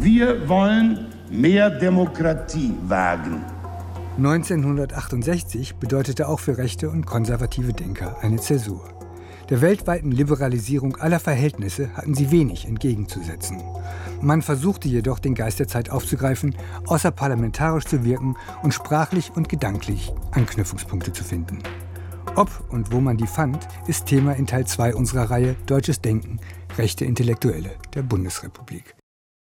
Wir wollen mehr Demokratie wagen. 1968 bedeutete auch für rechte und konservative Denker eine Zäsur. Der weltweiten Liberalisierung aller Verhältnisse hatten sie wenig entgegenzusetzen. Man versuchte jedoch, den Geist der Zeit aufzugreifen, außerparlamentarisch zu wirken und sprachlich und gedanklich Anknüpfungspunkte zu finden. Ob und wo man die fand, ist Thema in Teil 2 unserer Reihe Deutsches Denken, rechte Intellektuelle der Bundesrepublik.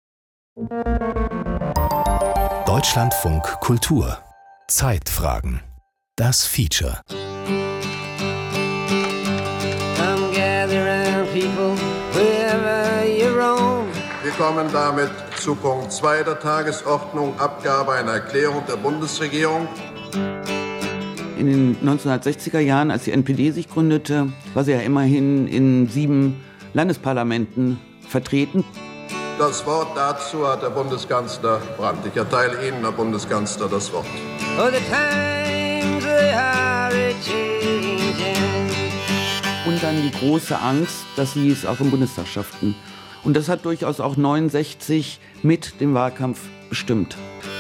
Deutschlandfunk Kultur. Zeitfragen. Das Feature. Come gather round people wherever you roam. Wir kommen damit zu Punkt 2 der Tagesordnung, Abgabe einer Erklärung der Bundesregierung. In den 1960er Jahren, als die NPD sich gründete, war sie ja immerhin in 7 Landesparlamenten vertreten. Das Wort dazu hat der Bundeskanzler Brandt. Ich erteile Ihnen, Herr Bundeskanzler, das Wort. Oh, the times they are a-changing. Und dann die große Angst, dass sie es auch im Bundestag schafften. Und das hat durchaus auch 69 mit dem Wahlkampf bestimmt.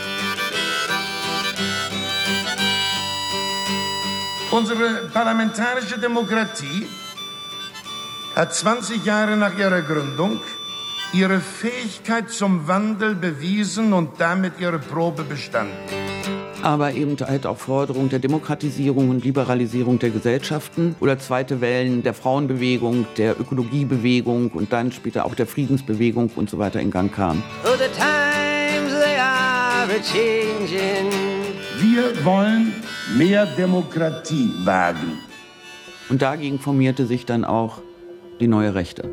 Unsere parlamentarische Demokratie hat 20 Jahre nach ihrer Gründung ihre Fähigkeit zum Wandel bewiesen und damit ihre Probe bestanden. Aber eben halt auch Forderung der Demokratisierung und Liberalisierung der Gesellschaften oder zweite Wellen der Frauenbewegung, der Ökologiebewegung und dann später auch der Friedensbewegung und so weiter in Gang kamen. Oh, the times they are a-changing. Wir wollen mehr Demokratie wagen. Und dagegen formierte sich dann auch die Neue Rechte.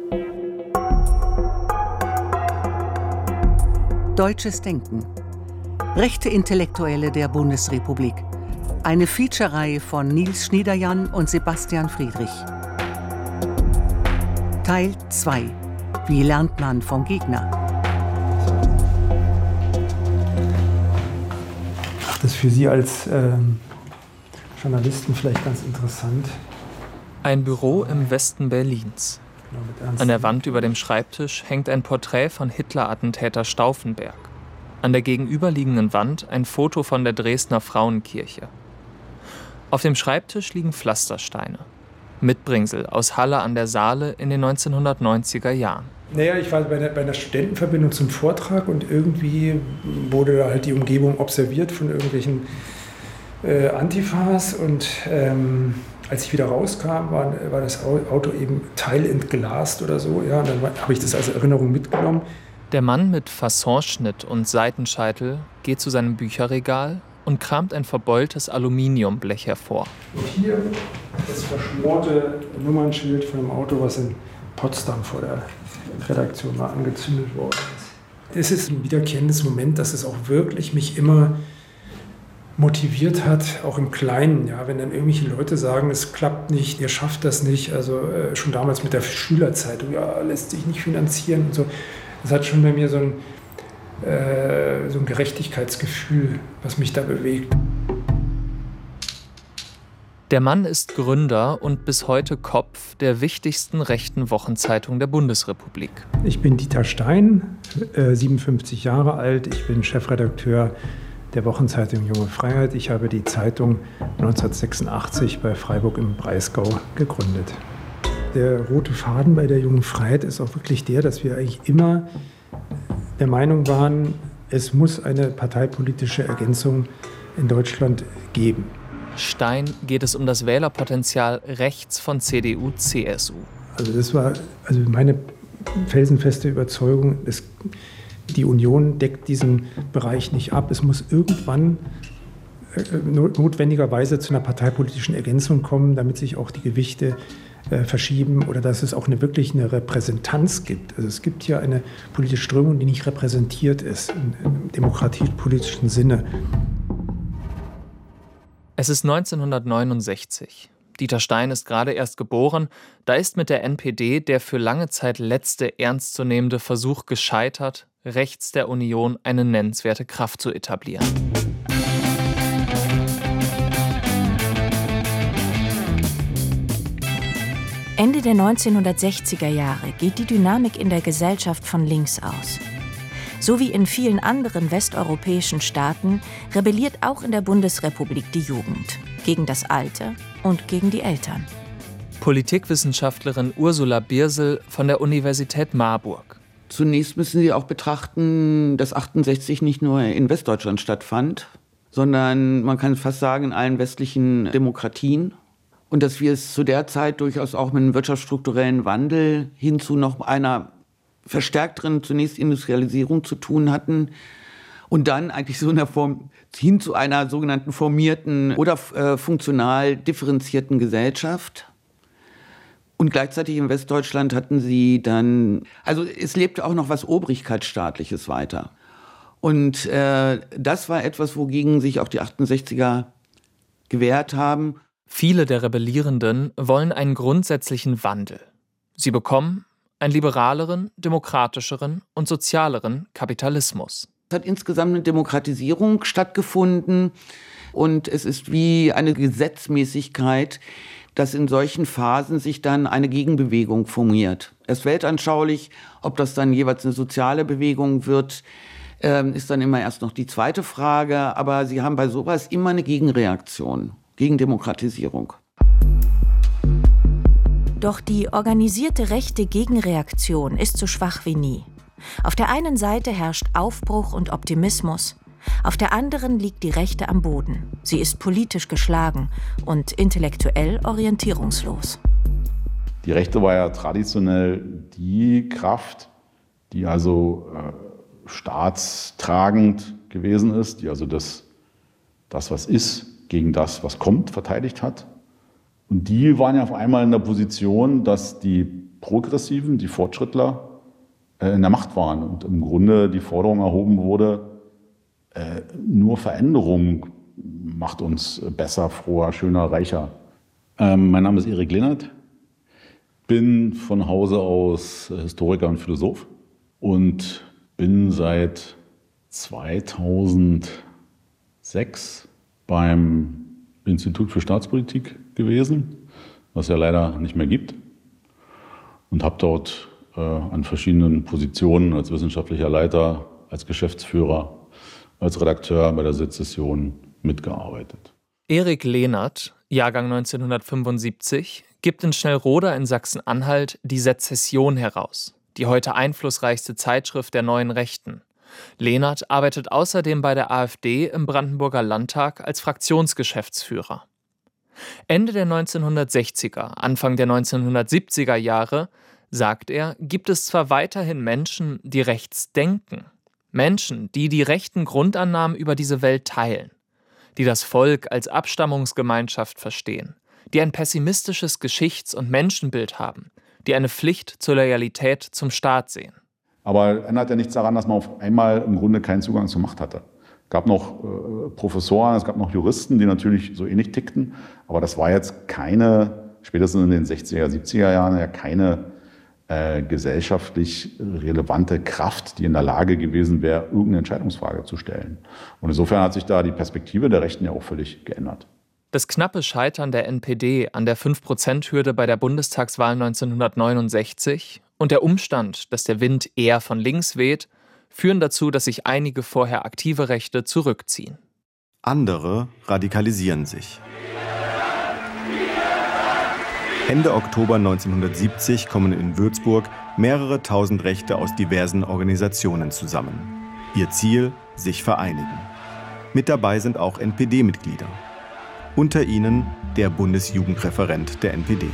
Deutsches Denken. Rechte Intellektuelle der Bundesrepublik. Eine Feature-Reihe von Nils Schniederjan und Sebastian Friedrich. Teil 2. Wie lernt man vom Gegner? Das ist für Sie als Journalisten vielleicht ganz interessant. Ein Büro im Westen Berlins. An der Wand über dem Schreibtisch hängt ein Porträt von Hitler-Attentäter Stauffenberg. An der gegenüberliegenden Wand ein Foto von der Dresdner Frauenkirche. Auf dem Schreibtisch liegen Pflastersteine. Mitbringsel aus Halle an der Saale in den 1990er Jahren. Naja, ich war bei einer Studentenverbindung zum Vortrag und irgendwie wurde da halt die Umgebung observiert von irgendwelchen Antifas und als ich wieder rauskam, war das Auto eben teilentglast oder so. Ja, und dann habe ich das als Erinnerung mitgenommen. Der Mann mit Fassonschnitt und Seitenscheitel geht zu seinem Bücherregal und kramt ein verbeultes Aluminiumblech hervor. Und hier das verschmorte Nummernschild von einem Auto, was in Potsdam vor der Redaktion mal angezündet worden ist. Es ist ein wiederkehrendes Moment, dass es auch wirklich mich immer motiviert hat, auch im Kleinen, ja, wenn dann irgendwelche Leute sagen, es klappt nicht, ihr schafft das nicht, also schon damals mit der Schülerzeitung, ja, lässt sich nicht finanzieren und so. Das hat schon bei mir so ein Gerechtigkeitsgefühl, was mich da bewegt. Der Mann ist Gründer und bis heute Kopf der wichtigsten rechten Wochenzeitung der Bundesrepublik. Ich bin Dieter Stein, 57 Jahre alt, ich bin Chefredakteur der Wochenzeitung Junge Freiheit. Ich habe die Zeitung 1986 bei Freiburg im Breisgau gegründet. Der rote Faden bei der Jungen Freiheit ist auch wirklich der, dass wir eigentlich immer der Meinung waren, es muss eine parteipolitische Ergänzung in Deutschland geben. Stein geht es um das Wählerpotenzial rechts von CDU, CSU. Also das war meine felsenfeste Überzeugung, die Union deckt diesen Bereich nicht ab. Es muss irgendwann notwendigerweise zu einer parteipolitischen Ergänzung kommen, damit sich auch die Gewichte verschieben oder dass es auch wirklich eine Repräsentanz gibt. Also es gibt hier eine politische Strömung, die nicht repräsentiert ist im demokratiepolitischen Sinne. Es ist 1969. Dieter Stein ist gerade erst geboren. Da ist mit der NPD der für lange Zeit letzte ernstzunehmende Versuch gescheitert, rechts der Union eine nennenswerte Kraft zu etablieren. Ende der 1960er Jahre geht die Dynamik in der Gesellschaft von links aus. So wie in vielen anderen westeuropäischen Staaten rebelliert auch in der Bundesrepublik die Jugend gegen das Alter und gegen die Eltern. Politikwissenschaftlerin Ursula Birsel von der Universität Marburg. Zunächst müssen Sie auch betrachten, dass 68 nicht nur in Westdeutschland stattfand, sondern man kann fast sagen, in allen westlichen Demokratien. Und dass wir es zu der Zeit durchaus auch mit einem wirtschaftsstrukturellen Wandel hin zu noch einer verstärkteren, zunächst Industrialisierung zu tun hatten und dann eigentlich so in der Form hin zu einer sogenannten formierten oder funktional differenzierten Gesellschaft. Und gleichzeitig in Westdeutschland hatten sie dann, also es lebte auch noch was Obrigkeitsstaatliches weiter. Und das war etwas, wogegen sich auch die 68er gewehrt haben. Viele der Rebellierenden wollen einen grundsätzlichen Wandel. Sie bekommen einen liberaleren, demokratischeren und sozialeren Kapitalismus. Es hat insgesamt eine Demokratisierung stattgefunden und es ist wie eine Gesetzmäßigkeit, dass in solchen Phasen sich dann eine Gegenbewegung formiert. Erst weltanschaulich, ob das dann jeweils eine soziale Bewegung wird, ist dann immer erst noch die zweite Frage. Aber sie haben bei sowas immer eine Gegenreaktion gegen Demokratisierung. Doch die organisierte rechte Gegenreaktion ist so schwach wie nie. Auf der einen Seite herrscht Aufbruch und Optimismus, auf der anderen liegt die Rechte am Boden. Sie ist politisch geschlagen und intellektuell orientierungslos. Die Rechte war ja traditionell die Kraft, die also staatstragend gewesen ist, die also das, was ist, gegen das, was kommt, verteidigt hat. Und die waren ja auf einmal in der Position, dass die Progressiven, die Fortschrittler in der Macht waren und im Grunde die Forderung erhoben wurde, nur Veränderung macht uns besser, froher, schöner, reicher. Mein Name ist Erik Lehnert, bin von Hause aus Historiker und Philosoph und bin seit 2006 beim Institut für Staatspolitik gewesen, was es ja leider nicht mehr gibt, und habe dort an verschiedenen Positionen als wissenschaftlicher Leiter, als Geschäftsführer, als Redakteur bei der Sezession mitgearbeitet. Erik Lehnert, Jahrgang 1975, gibt in Schnellroda in Sachsen-Anhalt die Sezession heraus, die heute einflussreichste Zeitschrift der Neuen Rechten. Lehnert arbeitet außerdem bei der AfD im Brandenburger Landtag als Fraktionsgeschäftsführer. Ende der 1960er, Anfang der 1970er Jahre, sagt er, gibt es zwar weiterhin Menschen, die rechts denken, Menschen, die die rechten Grundannahmen über diese Welt teilen, die das Volk als Abstammungsgemeinschaft verstehen, die ein pessimistisches Geschichts- und Menschenbild haben, die eine Pflicht zur Loyalität zum Staat sehen. Aber ändert ja nichts daran, dass man auf einmal im Grunde keinen Zugang zur Macht hatte. Es gab noch Professoren, es gab noch Juristen, die natürlich so ähnlich tickten, aber das war jetzt keine, spätestens in den 60er, 70er Jahren, ja keine gesellschaftlich relevante Kraft, die in der Lage gewesen wäre, irgendeine Entscheidungsfrage zu stellen. Und insofern hat sich da die Perspektive der Rechten ja auch völlig geändert. Das knappe Scheitern der NPD an der 5%-Hürde bei der Bundestagswahl 1969 und der Umstand, dass der Wind eher von links weht, führen dazu, dass sich einige vorher aktive Rechte zurückziehen. Andere radikalisieren sich. Ende Oktober 1970 kommen in Würzburg mehrere tausend Rechte aus diversen Organisationen zusammen. Ihr Ziel: sich vereinigen. Mit dabei sind auch NPD-Mitglieder. Unter ihnen der Bundesjugendreferent der NPD.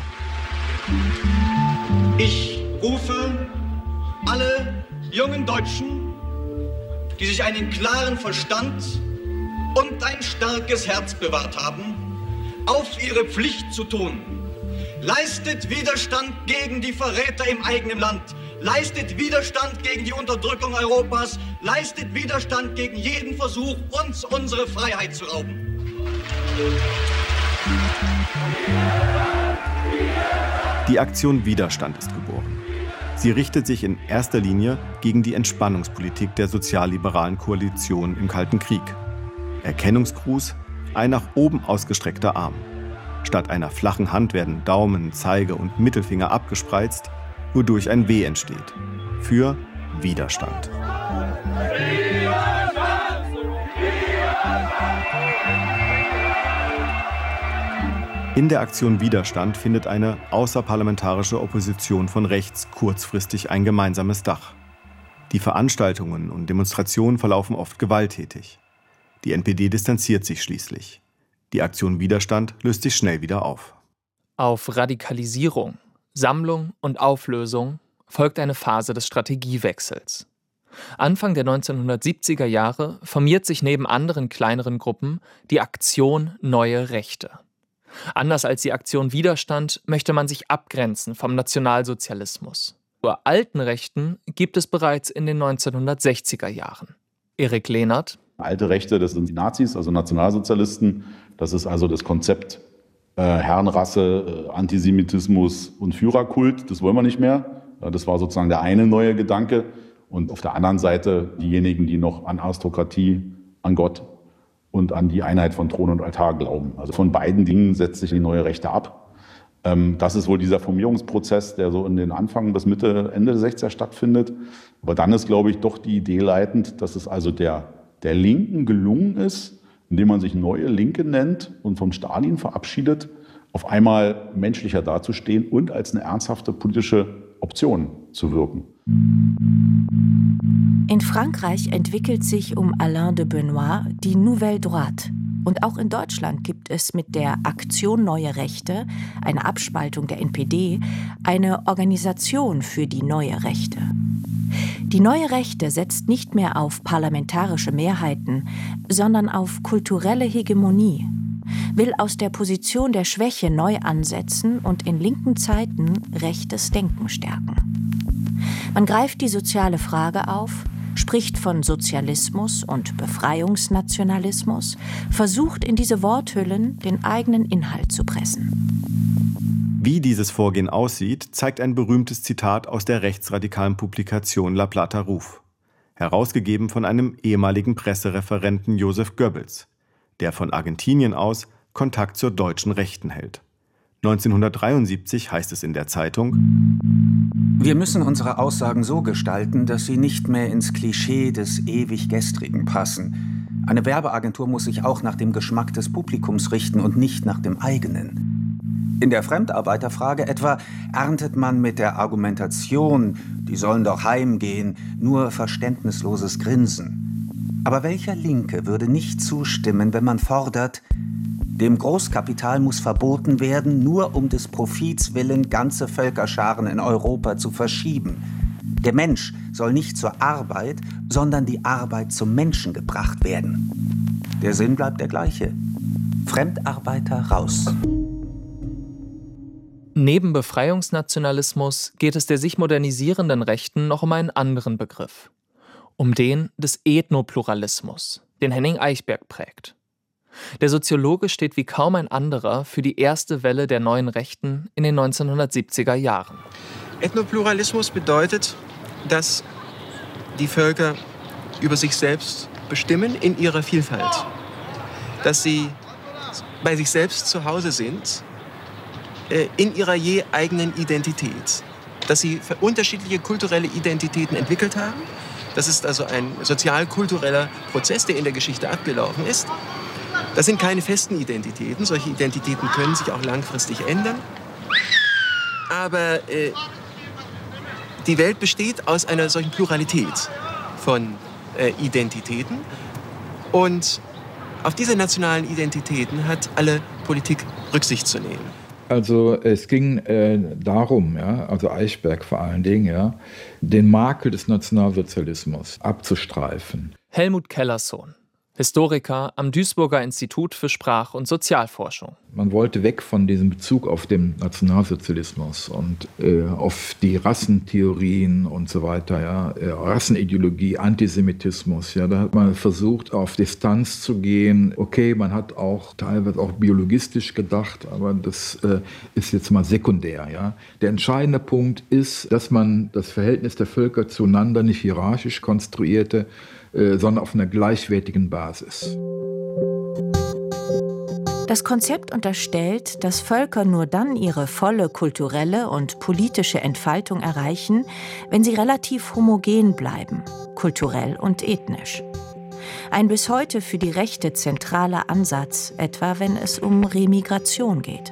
Ich rufe alle jungen Deutschen, die sich einen klaren Verstand und ein starkes Herz bewahrt haben, auf, ihre Pflicht zu tun. Leistet Widerstand gegen die Verräter im eigenen Land. Leistet Widerstand gegen die Unterdrückung Europas. Leistet Widerstand gegen jeden Versuch, uns unsere Freiheit zu rauben. Die Aktion Widerstand ist geboren. Sie richtet sich in erster Linie gegen die Entspannungspolitik der sozialliberalen Koalition im Kalten Krieg. Erkennungsgruß: ein nach oben ausgestreckter Arm. Statt einer flachen Hand werden Daumen, Zeige und Mittelfinger abgespreizt, wodurch ein W entsteht. Für Widerstand. In der Aktion Widerstand findet eine außerparlamentarische Opposition von rechts kurzfristig ein gemeinsames Dach. Die Veranstaltungen und Demonstrationen verlaufen oft gewalttätig. Die NPD distanziert sich schließlich. Die Aktion Widerstand löst sich schnell wieder auf. Auf Radikalisierung, Sammlung und Auflösung folgt eine Phase des Strategiewechsels. Anfang der 1970er Jahre formiert sich neben anderen kleineren Gruppen die Aktion Neue Rechte. Anders als die Aktion Widerstand möchte man sich abgrenzen vom Nationalsozialismus. Zur alten Rechten gibt es bereits in den 1960er Jahren. Erik Lehnert. Alte Rechte, das sind die Nazis, also Nationalsozialisten. Das ist also das Konzept Herrenrasse, Antisemitismus und Führerkult. Das wollen wir nicht mehr. Das war sozusagen der eine neue Gedanke. Und auf der anderen Seite diejenigen, die noch an Aristokratie, an Gott und an die Einheit von Thron und Altar glauben. Also von beiden Dingen setzt sich die neue Rechte ab. Das ist wohl dieser Formierungsprozess, der so in den Anfang bis Mitte, Ende der 60er stattfindet. Aber dann ist, glaube ich, doch die Idee leitend, dass es also der Linken gelungen ist, indem man sich Neue Linke nennt und vom Stalin verabschiedet, auf einmal menschlicher dazustehen und als eine ernsthafte politische Option zu wirken. In Frankreich entwickelt sich um Alain de Benoist die Nouvelle Droite. Und auch in Deutschland gibt es mit der Aktion Neue Rechte, eine Abspaltung der NPD, eine Organisation für die Neue Rechte. Die Neue Rechte setzt nicht mehr auf parlamentarische Mehrheiten, sondern auf kulturelle Hegemonie, will aus der Position der Schwäche neu ansetzen und in linken Zeiten rechtes Denken stärken. Man greift die soziale Frage auf, spricht von Sozialismus und Befreiungsnationalismus, versucht in diese Worthüllen den eigenen Inhalt zu pressen. Wie dieses Vorgehen aussieht, zeigt ein berühmtes Zitat aus der rechtsradikalen Publikation La Plata Ruf, herausgegeben von einem ehemaligen Pressereferenten Joseph Goebbels, der von Argentinien aus Kontakt zur deutschen Rechten hält. 1973 heißt es in der Zeitung: Wir müssen unsere Aussagen so gestalten, dass sie nicht mehr ins Klischee des ewig Gestrigen passen. Eine Werbeagentur muss sich auch nach dem Geschmack des Publikums richten und nicht nach dem eigenen. In der Fremdarbeiterfrage etwa erntet man mit der Argumentation, die sollen doch heimgehen, nur verständnisloses Grinsen. Aber welcher Linke würde nicht zustimmen, wenn man fordert, dem Großkapital muss verboten werden, nur um des Profits willen ganze Völkerscharen in Europa zu verschieben. Der Mensch soll nicht zur Arbeit, sondern die Arbeit zum Menschen gebracht werden. Der Sinn bleibt der gleiche. Fremdarbeiter raus. Neben Befreiungsnationalismus geht es der sich modernisierenden Rechten noch um einen anderen Begriff. Um den des Ethnopluralismus, den Henning Eichberg prägt. Der Soziologe steht wie kaum ein anderer für die erste Welle der neuen Rechten in den 1970er Jahren. Ethnopluralismus bedeutet, dass die Völker über sich selbst bestimmen in ihrer Vielfalt. Dass sie bei sich selbst zu Hause sind, in ihrer je eigenen Identität. Dass sie unterschiedliche kulturelle Identitäten entwickelt haben. Das ist also ein sozial-kultureller Prozess, der in der Geschichte abgelaufen ist. Das sind keine festen Identitäten. Solche Identitäten können sich auch langfristig ändern. Aber die Welt besteht aus einer solchen Pluralität von Identitäten. Und auf diese nationalen Identitäten hat alle Politik Rücksicht zu nehmen. Also es ging darum, ja, also Eichberg vor allen Dingen, ja, den Makel des Nationalsozialismus abzustreifen. Helmut Kellersohn, Historiker am Duisburger Institut für Sprach- und Sozialforschung. Man wollte weg von diesem Bezug auf den Nationalsozialismus und auf die Rassentheorien und so weiter, ja, Rassenideologie, Antisemitismus. Ja, da hat man versucht, auf Distanz zu gehen. Okay, man hat auch teilweise auch biologistisch gedacht, aber das ist jetzt mal sekundär. Ja. Der entscheidende Punkt ist, dass man das Verhältnis der Völker zueinander nicht hierarchisch konstruierte, sondern auf einer gleichwertigen Basis. Das Konzept unterstellt, dass Völker nur dann ihre volle kulturelle und politische Entfaltung erreichen, wenn sie relativ homogen bleiben, kulturell und ethnisch. Ein bis heute für die Rechte zentraler Ansatz, etwa wenn es um Remigration geht.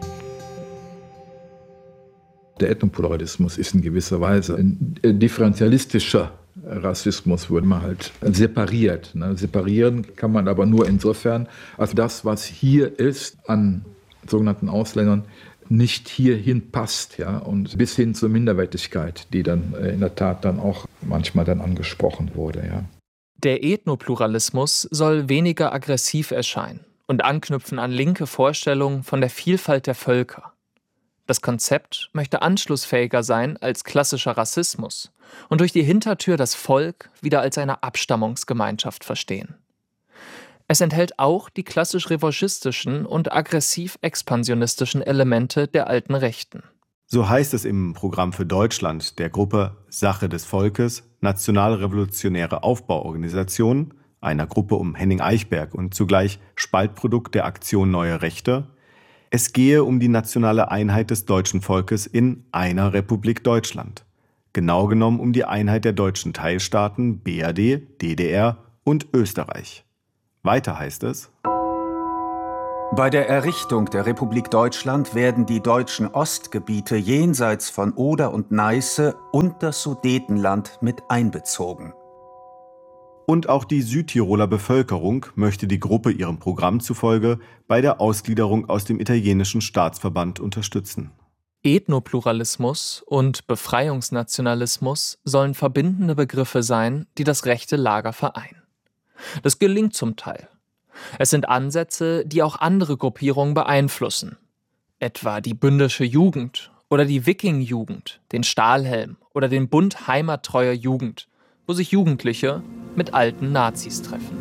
Der Ethnopluralismus ist in gewisser Weise ein differenzialistischer Rassismus, wo man halt separiert. Separieren kann man aber nur insofern, als das, was hier ist an sogenannten Ausländern, nicht hierhin passt, ja, und bis hin zur Minderwertigkeit, die dann in der Tat dann auch manchmal dann angesprochen wurde, ja. Der Ethnopluralismus soll weniger aggressiv erscheinen und anknüpfen an linke Vorstellungen von der Vielfalt der Völker. Das Konzept möchte anschlussfähiger sein als klassischer Rassismus und durch die Hintertür das Volk wieder als eine Abstammungsgemeinschaft verstehen. Es enthält auch die klassisch revanchistischen und aggressiv-expansionistischen Elemente der alten Rechten. So heißt es im Programm für Deutschland der Gruppe Sache des Volkes, Nationalrevolutionäre Aufbauorganisation, einer Gruppe um Henning Eichberg und zugleich Spaltprodukt der Aktion Neue Rechte. Es gehe um die nationale Einheit des deutschen Volkes in einer Republik Deutschland. Genau genommen um die Einheit der deutschen Teilstaaten BRD, DDR und Österreich. Weiter heißt es: Bei der Errichtung der Republik Deutschland werden die deutschen Ostgebiete jenseits von Oder und Neiße und das Sudetenland mit einbezogen. Und auch die Südtiroler Bevölkerung möchte die Gruppe ihrem Programm zufolge bei der Ausgliederung aus dem italienischen Staatsverband unterstützen. Ethnopluralismus und Befreiungsnationalismus sollen verbindende Begriffe sein, die das rechte Lager vereinen. Das gelingt zum Teil. Es sind Ansätze, die auch andere Gruppierungen beeinflussen. Etwa die bündische Jugend oder die Wiking-Jugend, den Stahlhelm oder den Bund Heimattreuer Jugend, wo sich Jugendliche mit alten Nazis treffen.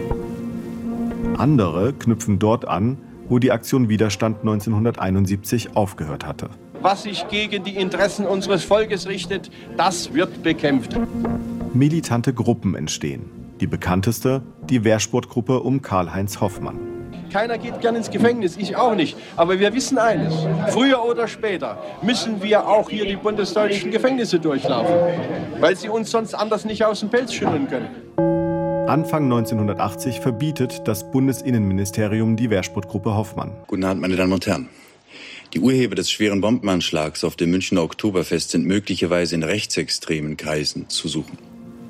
Andere knüpfen dort an, wo die Aktion Widerstand 1971 aufgehört hatte. Was sich gegen die Interessen unseres Volkes richtet, das wird bekämpft. Militante Gruppen entstehen. Die bekannteste, die Wehrsportgruppe um Karl-Heinz Hoffmann. Keiner geht gern ins Gefängnis, ich auch nicht. Aber wir wissen eines, früher oder später müssen wir auch hier die bundesdeutschen Gefängnisse durchlaufen, weil sie uns sonst anders nicht aus dem Pelz schütteln können. Anfang 1980 verbietet das Bundesinnenministerium die Wehrsportgruppe Hoffmann. Guten Abend, meine Damen und Herren. Die Urheber des schweren Bombenanschlags auf dem Münchner Oktoberfest sind möglicherweise in rechtsextremen Kreisen zu suchen.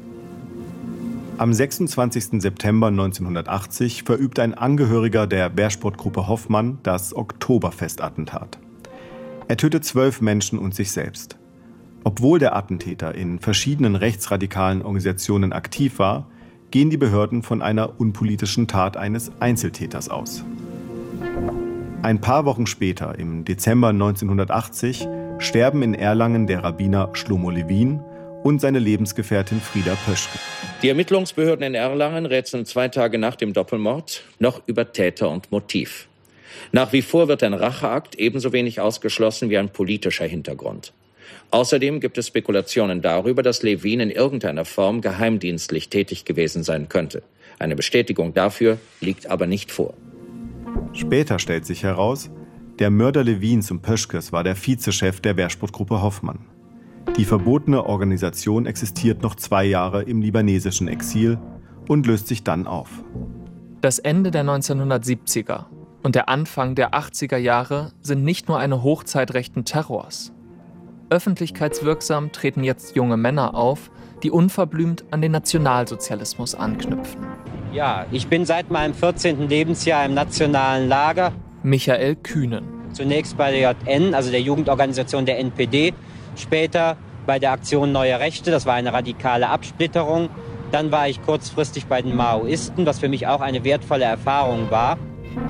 Am 26. September 1980 verübt ein Angehöriger der Wehrsportgruppe Hoffmann das Oktoberfestattentat. Er tötet 12 Menschen und sich selbst. Obwohl der Attentäter in verschiedenen rechtsradikalen Organisationen aktiv war, gehen die Behörden von einer unpolitischen Tat eines Einzeltäters aus. Ein paar Wochen später, im Dezember 1980, sterben in Erlangen der Rabbiner Shlomo Levin und seine Lebensgefährtin Frieda Pöschke. Die Ermittlungsbehörden in Erlangen rätseln 2 Tage nach dem Doppelmord noch über Täter und Motiv. Nach wie vor wird ein Racheakt ebenso wenig ausgeschlossen wie ein politischer Hintergrund. Außerdem gibt es Spekulationen darüber, dass Levin in irgendeiner Form geheimdienstlich tätig gewesen sein könnte. Eine Bestätigung dafür liegt aber nicht vor. Später stellt sich heraus, der Mörder Levins und Pöschkes war der Vizechef der Wehrsportgruppe Hoffmann. Die verbotene Organisation existiert noch 2 Jahre im libanesischen Exil und löst sich dann auf. Das Ende der 1970er und der Anfang der 80er Jahre sind nicht nur eine Hochzeit rechten Terrors. Öffentlichkeitswirksam treten jetzt junge Männer auf, die unverblümt an den Nationalsozialismus anknüpfen. Ja, ich bin seit meinem 14. Lebensjahr im nationalen Lager. Michael Kühnen. Zunächst bei der JN, also der Jugendorganisation der NPD, später bei der Aktion Neue Rechte, das war eine radikale Absplitterung. Dann war ich kurzfristig bei den Maoisten, was für mich auch eine wertvolle Erfahrung war.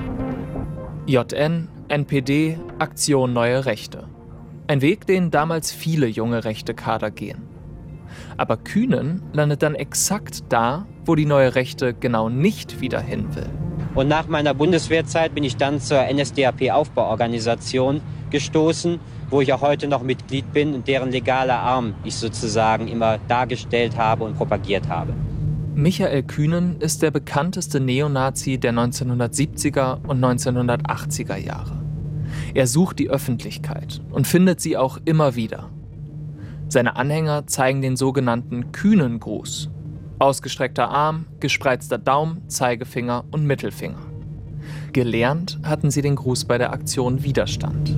JN, NPD, Aktion Neue Rechte. Ein Weg, den damals viele junge rechte Kader gehen. Aber Kühnen landet dann exakt da, wo die Neue Rechte genau nicht wieder hin will. Und nach meiner Bundeswehrzeit bin ich dann zur NSDAP-Aufbauorganisation gestoßen, wo ich auch heute noch Mitglied bin und deren legaler Arm ich sozusagen immer dargestellt habe und propagiert habe. Michael Kühnen ist der bekannteste Neonazi der 1970er und 1980er Jahre. Er sucht die Öffentlichkeit und findet sie auch immer wieder. Seine Anhänger zeigen den sogenannten Kühnen-Gruß. Ausgestreckter Arm, gespreizter Daumen, Zeigefinger und Mittelfinger. Gelernt hatten sie den Gruß bei der Aktion Widerstand.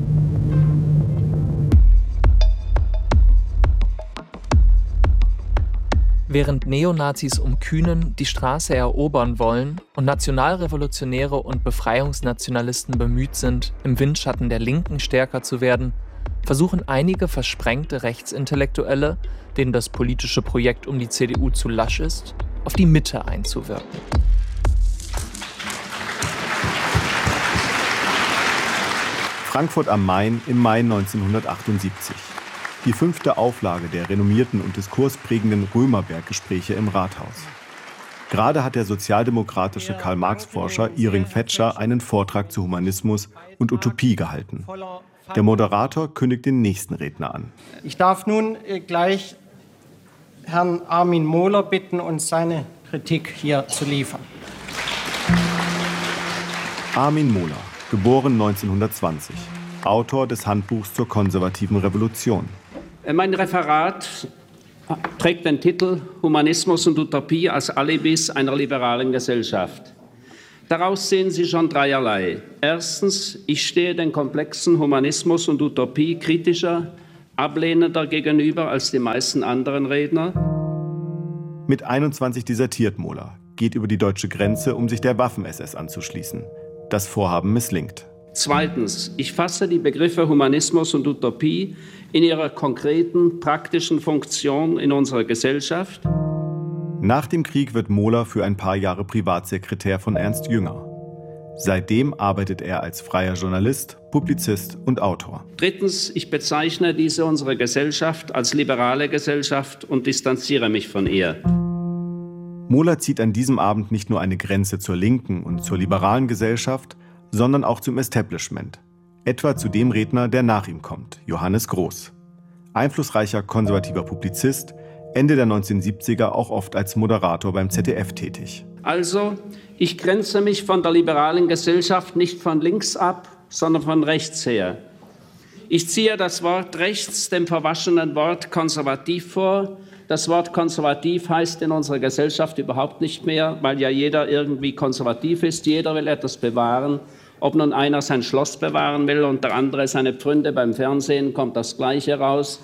Während Neonazis um Kühnen die Straße erobern wollen und Nationalrevolutionäre und Befreiungsnationalisten bemüht sind, im Windschatten der Linken stärker zu werden, versuchen einige versprengte Rechtsintellektuelle, denen das politische Projekt um die CDU zu lasch ist, auf die Mitte einzuwirken. Frankfurt am Main im Mai 1978. Die 5. Auflage der renommierten und diskursprägenden Römerberg-Gespräche im Rathaus. Gerade hat der sozialdemokratische Karl-Marx-Forscher Iring Fetscher einen Vortrag zu Humanismus und Utopie gehalten. Der Moderator kündigt den nächsten Redner an. Ich darf nun gleich Herrn Armin Mohler bitten, uns seine Kritik hier zu liefern. Armin Mohler, geboren 1920, Autor des Handbuchs zur konservativen Revolution. Mein Referat trägt den Titel Humanismus und Utopie als Alibis einer liberalen Gesellschaft. Daraus sehen Sie schon dreierlei. Erstens, ich stehe den komplexen Humanismus und Utopie kritischer, ablehnender gegenüber als die meisten anderen Redner. Mit 21 desertiert Mohler, geht über die deutsche Grenze, um sich der Waffen-SS anzuschließen. Das Vorhaben misslingt. Zweitens, ich fasse die Begriffe Humanismus und Utopie in ihrer konkreten, praktischen Funktion in unserer Gesellschaft. Nach dem Krieg wird Mohler für ein paar Jahre Privatsekretär von Ernst Jünger. Seitdem arbeitet er als freier Journalist, Publizist und Autor. Drittens, ich bezeichne diese unsere Gesellschaft als liberale Gesellschaft und distanziere mich von ihr. Mohler zieht an diesem Abend nicht nur eine Grenze zur linken und zur liberalen Gesellschaft, sondern auch zum Establishment. Etwa zu dem Redner, der nach ihm kommt, Johannes Groß. Einflussreicher konservativer Publizist, Ende der 1970er auch oft als Moderator beim ZDF tätig. Also, ich grenze mich von der liberalen Gesellschaft nicht von links ab, sondern von rechts her. Ich ziehe das Wort rechts dem verwaschenen Wort konservativ vor. Das Wort konservativ heißt in unserer Gesellschaft überhaupt nicht mehr, weil ja jeder irgendwie konservativ ist. Jeder will etwas bewahren. Ob nun einer sein Schloss bewahren will und der andere seine Pfründe beim Fernsehen, kommt das Gleiche raus.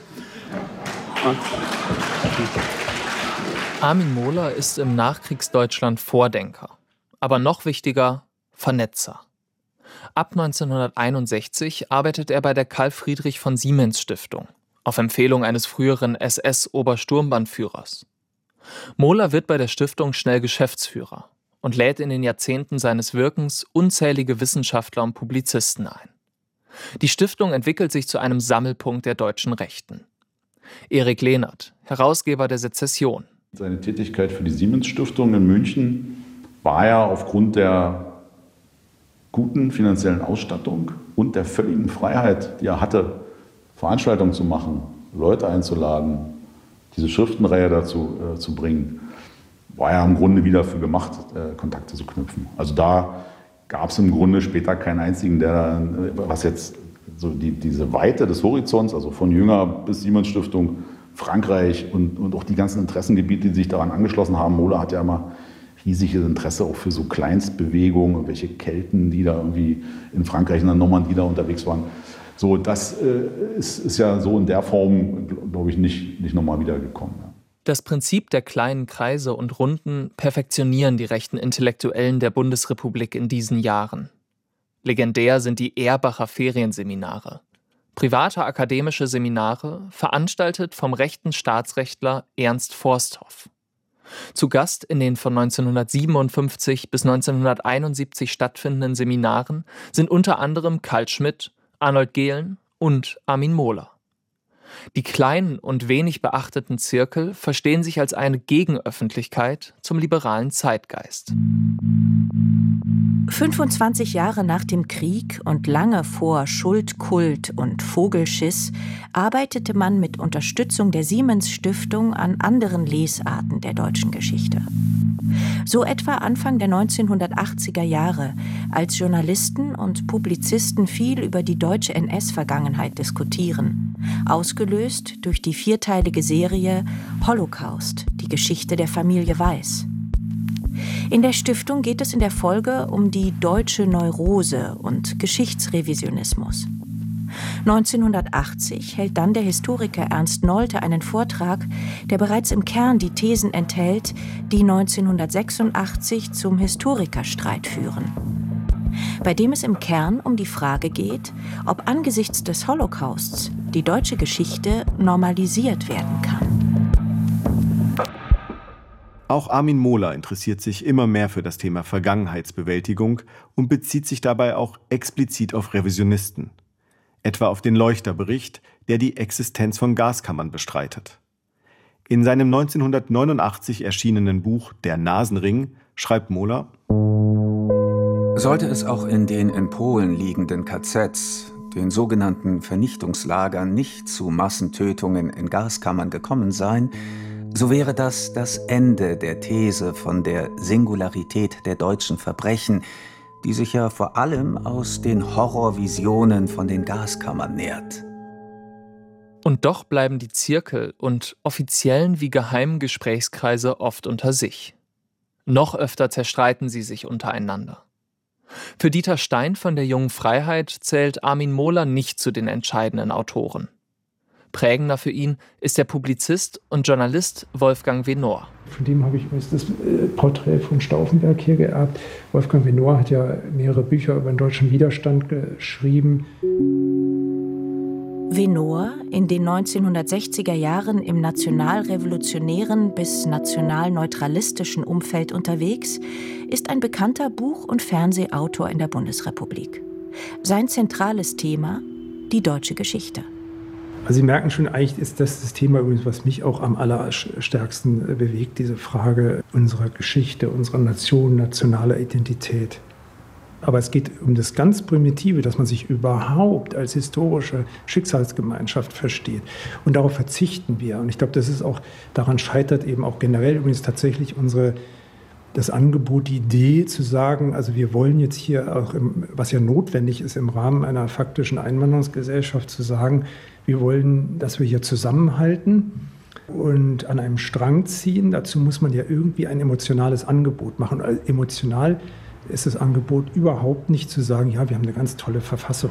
Armin Mohler ist im Nachkriegsdeutschland Vordenker, aber noch wichtiger, Vernetzer. Ab 1961 arbeitet er bei der Karl-Friedrich-von-Siemens-Stiftung, auf Empfehlung eines früheren SS-Obersturmbannführers. Mohler wird bei der Stiftung schnell Geschäftsführer und lädt in den Jahrzehnten seines Wirkens unzählige Wissenschaftler und Publizisten ein. Die Stiftung entwickelt sich zu einem Sammelpunkt der deutschen Rechten. Erik Lehnert, Herausgeber der Sezession. Seine Tätigkeit für die Siemens-Stiftung in München war ja aufgrund der guten finanziellen Ausstattung und der völligen Freiheit, die er hatte, Veranstaltungen zu machen, Leute einzuladen, diese Schriftenreihe dazu zu bringen, war ja im Grunde wieder dafür gemacht, Kontakte zu knüpfen. Also da gab es im Grunde später keinen einzigen, der, was jetzt so diese Weite des Horizonts, also von Jünger bis Siemens-Stiftung, Frankreich und auch die ganzen Interessengebiete, die sich daran angeschlossen haben. Mohler hat ja immer riesiges Interesse auch für so Kleinstbewegungen, irgendwelche Kelten, die da irgendwie in Frankreich in der Normandie da unterwegs waren. So, das ist ja so in der Form, glaube ich, nicht nochmal wiedergekommen. Ja. Das Prinzip der kleinen Kreise und Runden perfektionieren die rechten Intellektuellen der Bundesrepublik in diesen Jahren. Legendär sind die Erbacher Ferienseminare. Private akademische Seminare, veranstaltet vom rechten Staatsrechtler Ernst Forsthoff. Zu Gast in den von 1957 bis 1971 stattfindenden Seminaren sind unter anderem Carl Schmitt, Arnold Gehlen und Armin Mohler. Die kleinen und wenig beachteten Zirkel verstehen sich als eine Gegenöffentlichkeit zum liberalen Zeitgeist. 25 Jahre nach dem Krieg und lange vor Schuldkult und Vogelschiss arbeitete man mit Unterstützung der Siemens-Stiftung an anderen Lesarten der deutschen Geschichte. So etwa Anfang der 1980er Jahre, als Journalisten und Publizisten viel über die deutsche NS-Vergangenheit diskutieren. ausgelöst durch die 4-teilige Serie Holocaust, die Geschichte der Familie Weiß. In der Stiftung geht es in der Folge um die deutsche Neurose und Geschichtsrevisionismus. 1980 hält dann der Historiker Ernst Nolte einen Vortrag, der bereits im Kern die Thesen enthält, die 1986 zum Historikerstreit führen. Bei dem es im Kern um die Frage geht, ob angesichts des Holocausts die deutsche Geschichte normalisiert werden kann. Auch Armin Mohler interessiert sich immer mehr für das Thema Vergangenheitsbewältigung und bezieht sich dabei auch explizit auf Revisionisten. Etwa auf den Leuchter-Bericht, der die Existenz von Gaskammern bestreitet. In seinem 1989 erschienenen Buch Der Nasenring schreibt Mohler: Sollte es auch in den in Polen liegenden KZs, den sogenannten Vernichtungslagern, nicht zu Massentötungen in Gaskammern gekommen sein, so wäre das das Ende der These von der Singularität der deutschen Verbrechen, die sich ja vor allem aus den Horrorvisionen von den Gaskammern nährt. Und doch bleiben die Zirkel und offiziellen wie geheimen Gesprächskreise oft unter sich. Noch öfter zerstreiten sie sich untereinander. Für Dieter Stein von der Jungen Freiheit zählt Armin Mohler nicht zu den entscheidenden Autoren. Prägender für ihn ist der Publizist und Journalist Wolfgang Venor. Von dem habe ich übrigens das Porträt von Stauffenberg hier geerbt. Wolfgang Venor hat ja mehrere Bücher über den deutschen Widerstand geschrieben. Venor, in den 1960er Jahren im nationalrevolutionären bis nationalneutralistischen Umfeld unterwegs, ist ein bekannter Buch- und Fernsehautor in der Bundesrepublik. Sein zentrales Thema: die deutsche Geschichte. Also Sie merken schon, eigentlich ist das Thema übrigens, was mich auch am allerstärksten bewegt, diese Frage unserer Geschichte, unserer Nation, nationaler Identität. Aber es geht um das ganz Primitive, dass man sich überhaupt als historische Schicksalsgemeinschaft versteht. Und darauf verzichten wir. Und ich glaube, das ist auch, daran scheitert eben auch generell übrigens tatsächlich das Angebot, die Idee zu sagen, also wir wollen jetzt hier auch, was ja notwendig ist im Rahmen einer faktischen Einwanderungsgesellschaft, zu sagen, wir wollen, dass wir hier zusammenhalten und an einem Strang ziehen. Dazu muss man ja irgendwie ein emotionales Angebot machen. Also emotional ist das Angebot überhaupt nicht zu sagen, ja, wir haben eine ganz tolle Verfassung.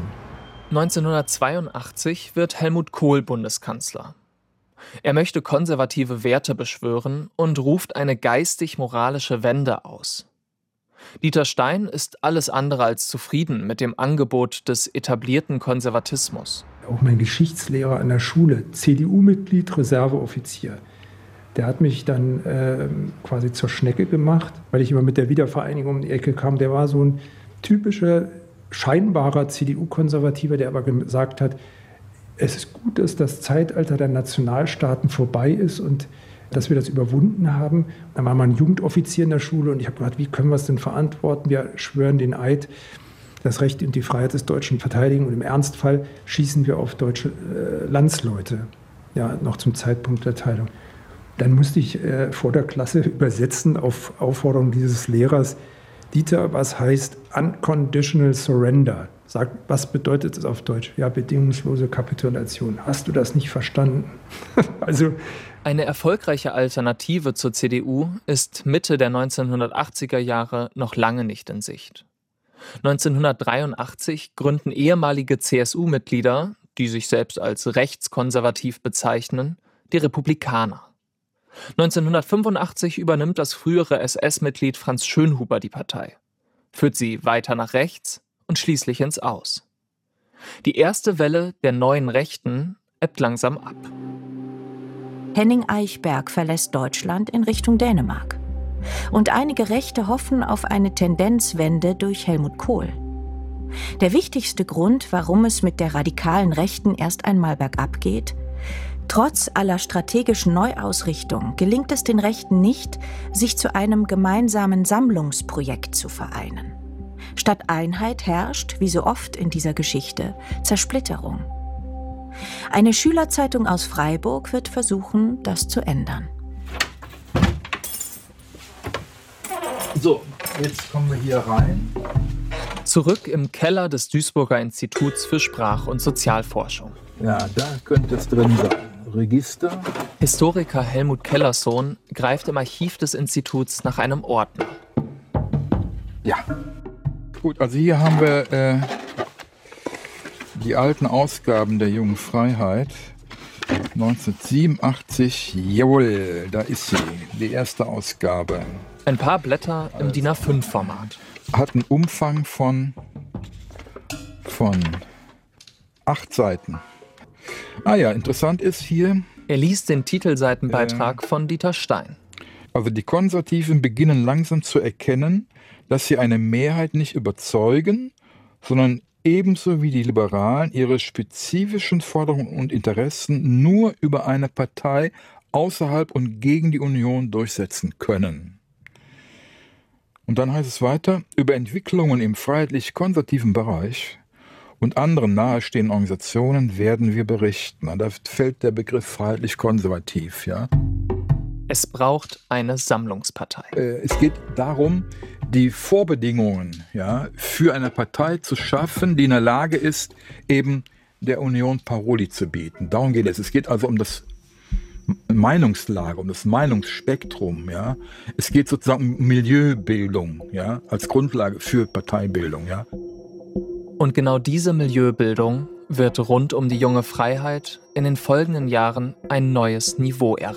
1982 wird Helmut Kohl Bundeskanzler. Er möchte konservative Werte beschwören und ruft eine geistig-moralische Wende aus. Dieter Stein ist alles andere als zufrieden mit dem Angebot des etablierten Konservatismus. Auch mein Geschichtslehrer an der Schule, CDU-Mitglied, Reserveoffizier, der hat mich dann quasi zur Schnecke gemacht, weil ich immer mit der Wiedervereinigung um die Ecke kam. Der war so ein typischer, scheinbarer CDU-Konservativer, der aber gesagt hat, es ist gut, dass das Zeitalter der Nationalstaaten vorbei ist und dass wir das überwunden haben. Dann war mal ein Jugendoffizier in der Schule und ich habe gefragt, wie können wir es denn verantworten? Wir schwören den Eid, das Recht und die Freiheit des Deutschen verteidigen und im Ernstfall schießen wir auf deutsche Landsleute, ja, noch zum Zeitpunkt der Teilung. Dann musste ich vor der Klasse übersetzen auf Aufforderung dieses Lehrers: Dieter, was heißt Unconditional Surrender? Sag, was bedeutet das auf Deutsch? Ja, bedingungslose Kapitulation. Hast du das nicht verstanden? Also eine erfolgreiche Alternative zur CDU ist Mitte der 1980er Jahre noch lange nicht in Sicht. 1983 gründen ehemalige CSU-Mitglieder, die sich selbst als rechtskonservativ bezeichnen, die Republikaner. 1985 übernimmt das frühere SS-Mitglied Franz Schönhuber die Partei, führt sie weiter nach rechts und schließlich ins Aus. Die erste Welle der neuen Rechten ebbt langsam ab. Henning Eichberg verlässt Deutschland in Richtung Dänemark. Und einige Rechte hoffen auf eine Tendenzwende durch Helmut Kohl. Der wichtigste Grund, warum es mit der radikalen Rechten erst einmal bergab geht: Trotz aller strategischen Neuausrichtung gelingt es den Rechten nicht, sich zu einem gemeinsamen Sammlungsprojekt zu vereinen. Statt Einheit herrscht, wie so oft in dieser Geschichte, Zersplitterung. Eine Schülerzeitung aus Freiburg wird versuchen, das zu ändern. So, jetzt kommen wir hier rein. Zurück im Keller des Duisburger Instituts für Sprach- und Sozialforschung. Ja, da könnte es drin sein. Register. Historiker Helmut Kellersohn greift im Archiv des Instituts nach einem Ordner. Ja. Gut, also hier haben wir die alten Ausgaben der Jungen Freiheit. 1987, jawohl, da ist sie, die erste Ausgabe. Ein paar Blätter im DIN A5-Format. Hat einen Umfang von 8 Seiten. Ah ja, interessant ist hier... Er liest den Titelseitenbeitrag von Dieter Stein. Also die Konservativen beginnen langsam zu erkennen, dass sie eine Mehrheit nicht überzeugen, sondern ebenso wie die Liberalen ihre spezifischen Forderungen und Interessen nur über eine Partei außerhalb und gegen die Union durchsetzen können. Und dann heißt es weiter, über Entwicklungen im freiheitlich-konservativen Bereich und anderen nahestehenden Organisationen werden wir berichten. Da fällt der Begriff freiheitlich-konservativ, ja. Es braucht eine Sammlungspartei. Es geht darum, die Vorbedingungen, ja, für eine Partei zu schaffen, die in der Lage ist, eben der Union Paroli zu bieten. Darum geht es. Es geht also um das Meinungslager, um das Meinungsspektrum. Ja. Es geht sozusagen um Milieubildung, ja, als Grundlage für Parteibildung. Ja. Und genau diese Milieubildung wird rund um die junge Freiheit in den folgenden Jahren ein neues Niveau erreichen.